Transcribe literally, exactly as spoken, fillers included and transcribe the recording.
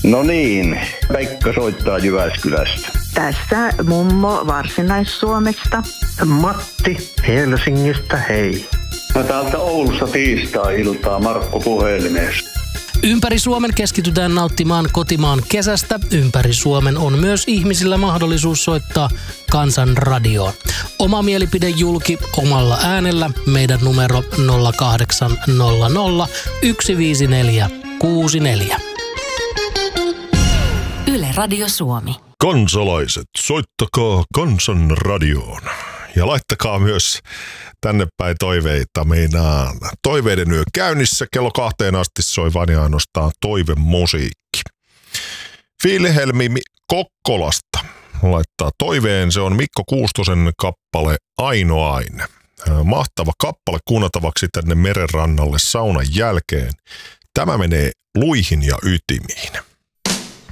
No niin, Pekka soittaa Jyväskylästä. Tässä mummo Varsinais-Suomesta. Matti Helsingistä, hei. No täältä Oulussa tiistai-iltaa Markku puhelimessa. Ympäri Suomen keskitytään nauttimaan kotimaan kesästä. Ympäri Suomen on myös ihmisillä mahdollisuus soittaa Kansan radioon. Oma mielipide julki omalla äänellä. Meidän numero nolla kahdeksan nolla nolla yksi viisi neljä kuusi neljä. Yle Radio Suomi. Kansalaiset, soittakaa Kansan radioon. Ja laittakaa myös tänne päin toiveita. Meinaan toiveiden yö käynnissä. Kello kahteen asti soi vain ja ainoastaan toivemusiikki. Vilhelmi Kokkolasta laittaa toiveen. Se on Mikko Kuustosen kappale Ainoaine. Mahtava kappale kuunnatavaksi tänne merenrannalle saunan jälkeen. Tämä menee luihin ja ytimiin.